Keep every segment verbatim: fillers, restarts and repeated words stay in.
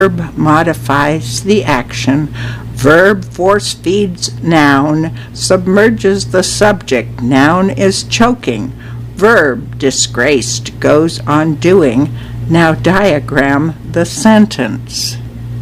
Verb modifies the action. Verb force feeds noun, submerges the subject. Noun is choking. Verb disgraced goes on doing. Now diagram the sentence.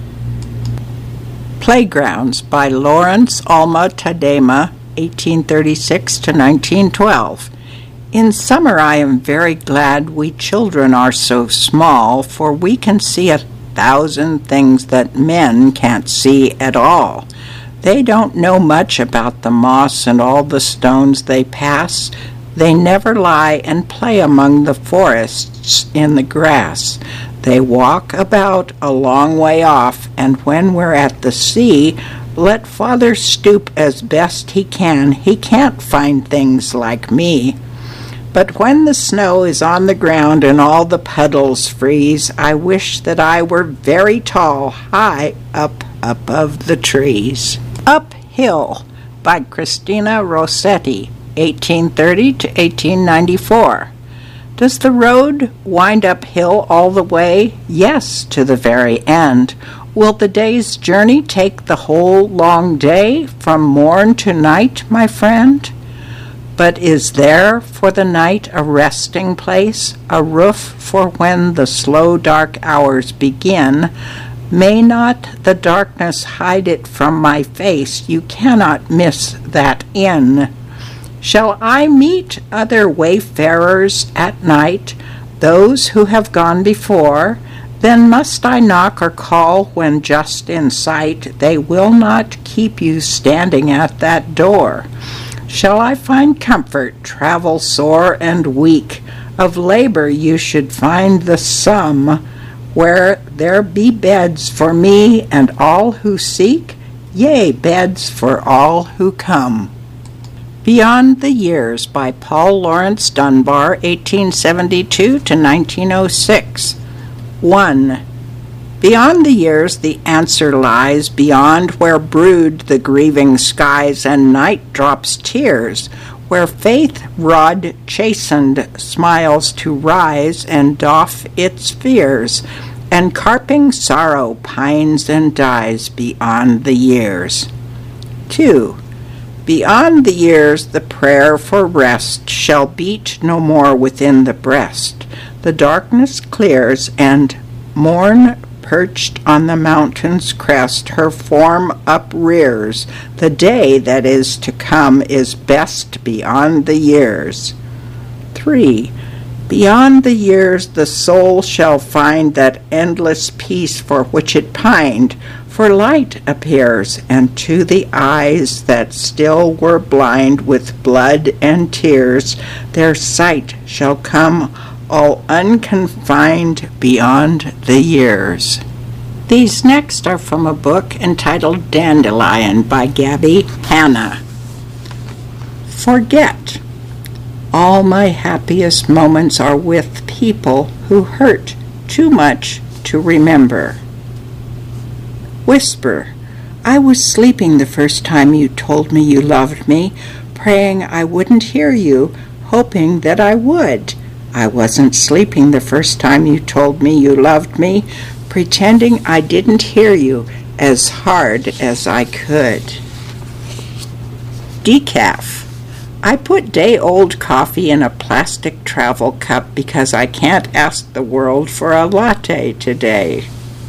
Playgrounds by Lawrence Alma Tadema, eighteen thirty-six to nineteen twelve. In summer I am very glad we children are so small, for we can see a thousand things that men can't see at all. They don't know much about the moss and all the stones they pass. They never lie and play among the forests in the grass. They walk about a long way off, and when we're at the sea, let father stoop as best he can. He can't find things like me. But when the snow is on the ground and all the puddles freeze, I wish that I were very tall, high up above the trees. Uphill by Christina Rossetti, eighteen thirty to eighteen ninety-four. Does the road wind uphill all the way? Yes, to the very end. Will the day's journey take the whole long day, from morn to night, my friend? But is there for the night a resting place, a roof for when the slow dark hours begin? May not the darkness hide it from my face? You cannot miss that inn. Shall I meet other wayfarers at night, those who have gone before? Then must I knock or call when just in sight? They will not keep you standing at that door. Shall I find comfort, travel sore and weak? Of labor you should find the sum, where there be beds for me and all who seek, yea, beds for all who come. Beyond the Years by Paul Laurence Dunbar, eighteen seventy-two to nineteen oh six. one. Beyond the years the answer lies, beyond where brood the grieving skies and night drops tears, where faith rod chastened smiles to rise and doff its fears, and carping sorrow pines and dies beyond the years. two. Beyond the years the prayer for rest shall beat no more within the breast. The darkness clears, and morn perched on the mountain's crest her form uprears. The day that is to come is best beyond the years. three. Beyond the years the soul shall find that endless peace for which it pined, for light appears, and to the eyes that still were blind with blood and tears, their sight shall come all unconfined beyond the years. These next are from a book entitled Dandelion by Gabby Hanna. Forget. All my happiest moments are with people who hurt too much to remember. Whisper. I was sleeping the first time you told me you loved me, praying I wouldn't hear you, hoping that I would. I wasn't sleeping the first time you told me you loved me, pretending I didn't hear you as hard as I could. Decaf. I put day-old coffee in a plastic travel cup because I can't ask the world for a latte today.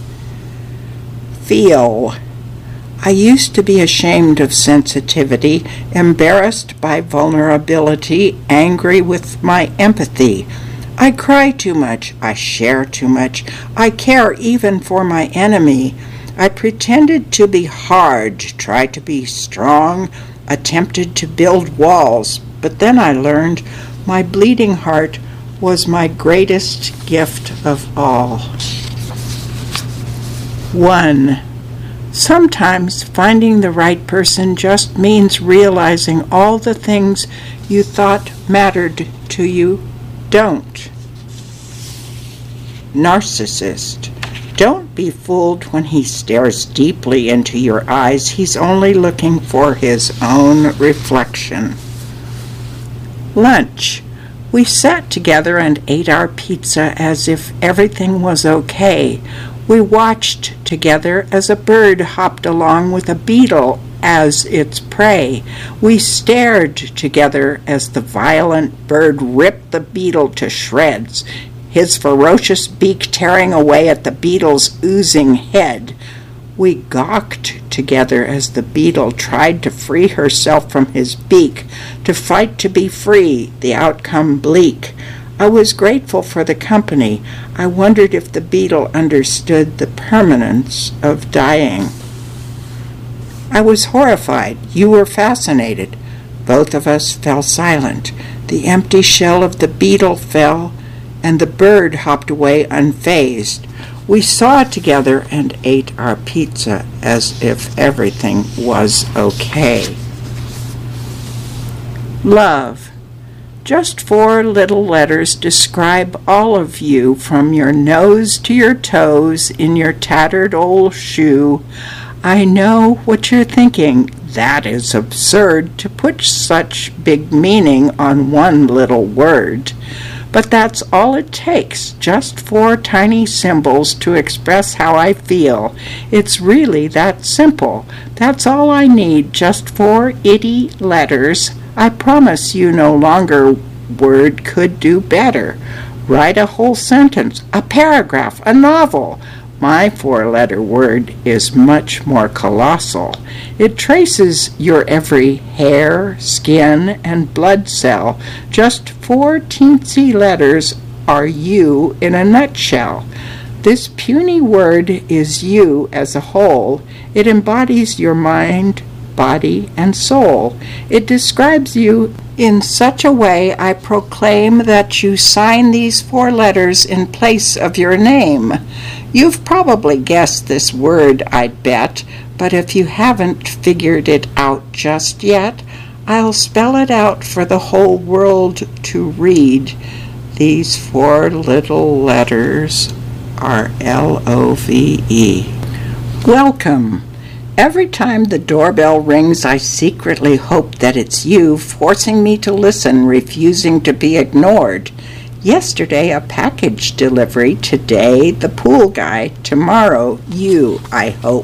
Feel. I used to be ashamed of sensitivity, embarrassed by vulnerability, angry with my empathy. I cry too much, I share too much, I care even for my enemy. I pretended to be hard, tried to be strong, attempted to build walls, but then I learned my bleeding heart was my greatest gift of all. One. Sometimes finding the right person just means realizing all the things you thought mattered to you don't. Narcissist. Don't be fooled when he stares deeply into your eyes. He's only looking for his own reflection. Lunch. We sat together and ate our pizza as if everything was okay. We watched together as a bird hopped along with a beetle as its prey. We stared together as the violent bird ripped the beetle to shreds, his ferocious beak tearing away at the beetle's oozing head. We gawked together as the beetle tried to free herself from his beak, to fight to be free, the outcome bleak. I was grateful for the company. I wondered if the beetle understood the permanence of dying. I was horrified. You were fascinated. Both of us fell silent. The empty shell of the beetle fell, and the bird hopped away unfazed. We saw together and ate our pizza as if everything was okay. Love. Just four little letters describe all of you, from your nose to your toes in your tattered old shoe. I know what you're thinking. That is absurd to put such big meaning on one little word. But that's all it takes, just four tiny symbols to express how I feel. It's really that simple. That's all I need, just four itty letters. I promise you no longer word could do better. Write a whole sentence, a paragraph, a novel. My four-letter word is much more colossal. It traces your every hair, skin, and blood cell. Just four teensy letters are you in a nutshell. This puny word is you as a whole. It embodies your mind, body, and soul. It describes you in such a way I proclaim that you sign these four letters in place of your name. You've probably guessed this word, I'd bet, but if you haven't figured it out just yet, I'll spell it out for the whole world to read. These four little letters are L O V E. Welcome. Every time the doorbell rings, I secretly hope that it's you, forcing me to listen, refusing to be ignored. Yesterday, a package delivery. Today, the pool guy. Tomorrow, you, I hope.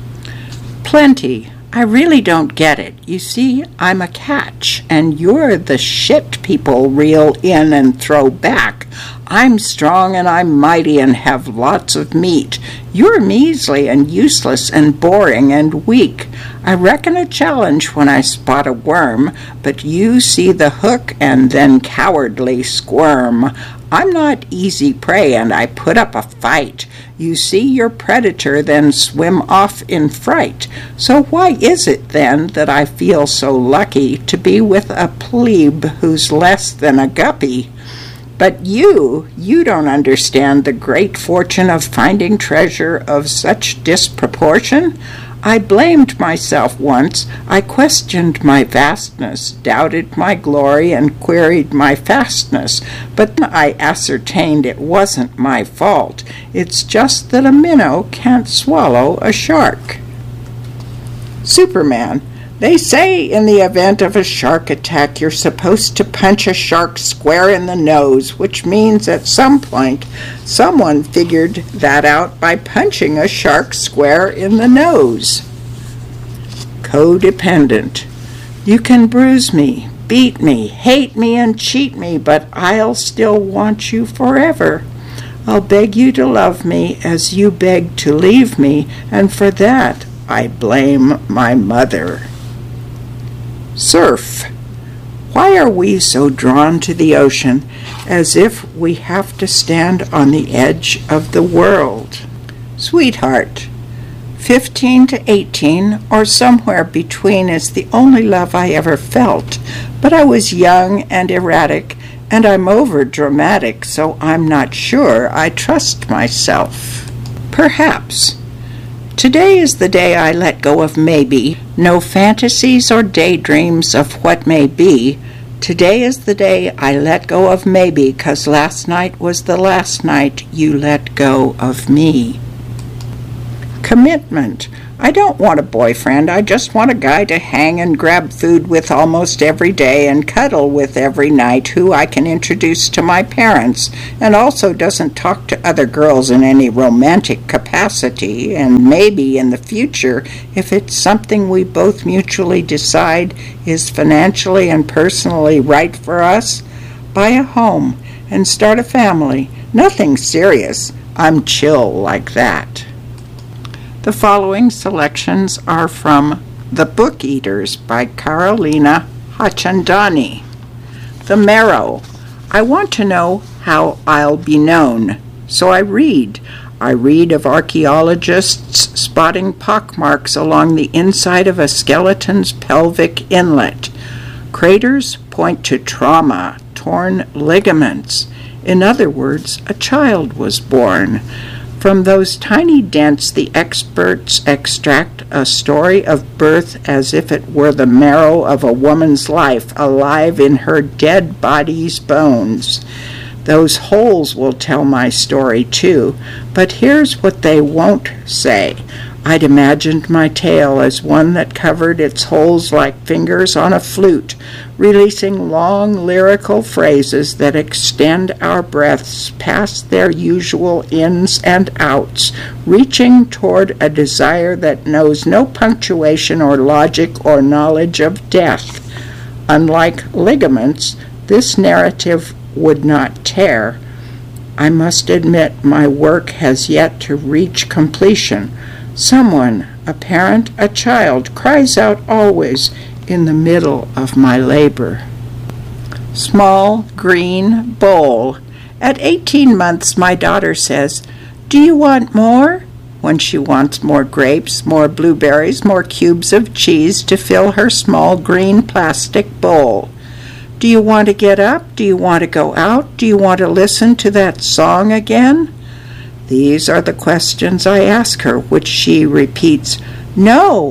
Plenty. I really don't get it. You see, I'm a catch, and you're the shit people reel in and throw back. I'm strong and I'm mighty and have lots of meat. You're measly and useless and boring and weak. I reckon a challenge when I spot a worm, but you see the hook and then cowardly squirm. I'm not easy prey and I put up a fight. You see your predator, then swim off in fright. So why is it then that I feel so lucky to be with a plebe who's less than a guppy? But you, you don't understand the great fortune of finding treasure of such disproportion. I blamed myself once. I questioned my vastness, doubted my glory, and queried my fastness. But then I ascertained it wasn't my fault. It's just that a minnow can't swallow a shark. Superman. They say in the event of a shark attack, you're supposed to punch a shark square in the nose, which means at some point someone figured that out by punching a shark square in the nose. Codependent. You can bruise me, beat me, hate me, and cheat me, but I'll still want you forever. I'll beg you to love me as you beg to leave me, and for that I blame my mother. Surf. Why are we so drawn to the ocean, as if we have to stand on the edge of the world? Sweetheart. Fifteen to eighteen, or somewhere between, is the only love I ever felt, but I was young and erratic, and I'm over-dramatic, so I'm not sure I trust myself. Perhaps. Today is the day I let go of maybe, no fantasies or daydreams of what may be. Today is the day I let go of maybe, 'cause last night was the last night you let go of me. Commitment. I don't want a boyfriend. I just want a guy to hang and grab food with almost every day and cuddle with every night, who I can introduce to my parents, and also doesn't talk to other girls in any romantic capacity, and maybe in the future, if it's something we both mutually decide is financially and personally right for us, buy a home and start a family. Nothing serious. I'm chill like that. The following selections are from The Book Eaters by Carolina Hachandani. The Marrow. I want to know how I'll be known, so I read. I read of archaeologists spotting pockmarks along the inside of a skeleton's pelvic inlet. Craters point to trauma, torn ligaments. In other words, a child was born. From those tiny dents, the experts extract a story of birth as if it were the marrow of a woman's life, alive in her dead body's bones. Those holes will tell my story, too, but here's what they won't say. I'd imagined my tale as one that covered its holes like fingers on a flute, releasing long lyrical phrases that extend our breaths past their usual ins and outs, reaching toward a desire that knows no punctuation or logic or knowledge of death. Unlike ligaments, this narrative would not tear. I must admit my work has yet to reach completion. Someone, a parent, a child, cries out always in the middle of my labor. Small green bowl. At eighteen months, my daughter says, "Do you want more?" when she wants more grapes, more blueberries, more cubes of cheese to fill her small green plastic bowl. Do you want to get up? Do you want to go out? Do you want to listen to that song again? These are the questions I ask her, which she repeats, "No."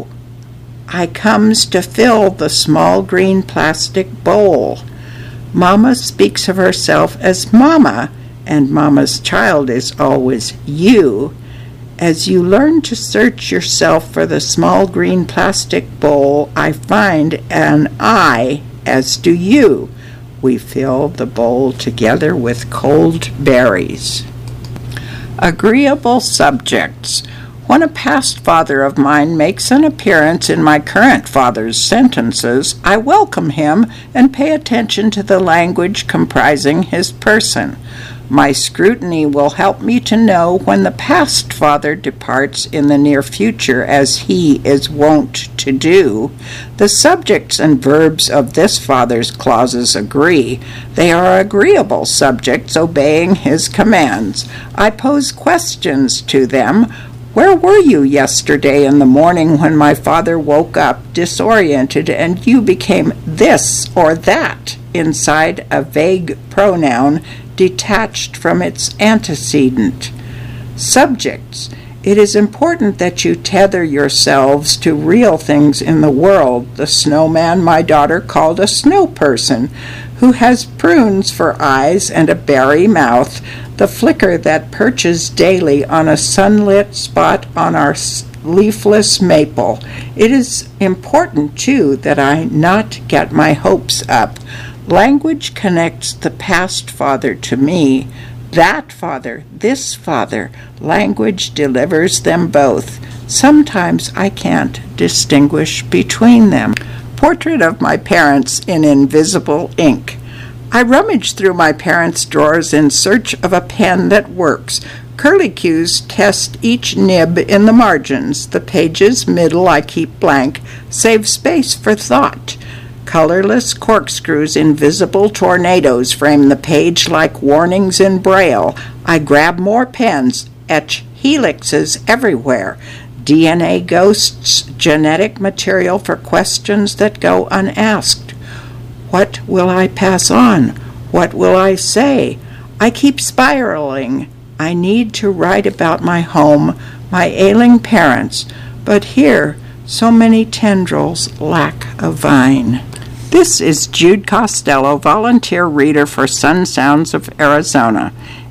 I comes to fill the small green plastic bowl. Mama speaks of herself as Mama, and Mama's child is always you. As you learn to search yourself for the small green plastic bowl, I find an I, as do you. We fill the bowl together with cold berries. Agreeable subjects. When a past father of mine makes an appearance in my current father's sentences, I welcome him and pay attention to the language comprising his person. My scrutiny will help me to know when the past father departs in the near future, as he is wont to do. The subjects and verbs of this father's clauses agree. They are agreeable subjects obeying his commands. I pose questions to them. Where were you yesterday in the morning when my father woke up disoriented and you became this or that inside a vague pronoun detached from its antecedent? Subjects. It is important that you tether yourselves to real things in the world. The snowman my daughter called a snow person, who has prunes for eyes and a berry mouth, the flicker that perches daily on a sunlit spot on our leafless maple. It is important, too, that I not get my hopes up. Language connects the past father to me, that father, this father. Language delivers them both. Sometimes I can't distinguish between them. Portrait of my parents in invisible ink. I rummage through my parents' drawers in search of a pen that works. Curlicues test each nib in the margins. The page's middle I keep blank, save space for thought. Colorless corkscrews, invisible tornadoes, frame the page like warnings in braille. I grab more pens, etch helixes everywhere. D N A ghosts, genetic material for questions that go unasked. What will I pass on? What will I say? I keep spiraling. I need to write about my home, my ailing parents, but here so many tendrils lack a vine. This is Jude Costello, volunteer reader for Sun Sounds of Arizona.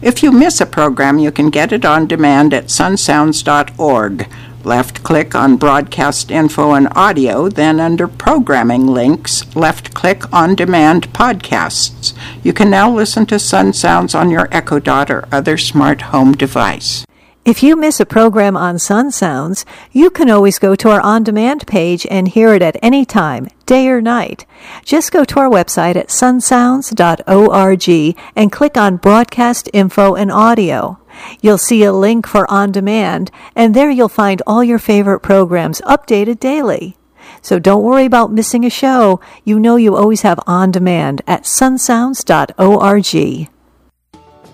If you miss a program, you can get it on demand at sun sounds dot org. Left-click on Broadcast Info and Audio, then under Programming Links, left-click on Demand Podcasts. You can now listen to Sun Sounds on your Echo Dot or other smart home device. If you miss a program on Sun Sounds, you can always go to our on-demand page and hear it at any time, day or night. Just go to our website at sun sounds dot org and click on Broadcast Info and Audio. You'll see a link for On Demand, and there you'll find all your favorite programs updated daily. So don't worry about missing a show. You know you always have On Demand at sun sounds dot org.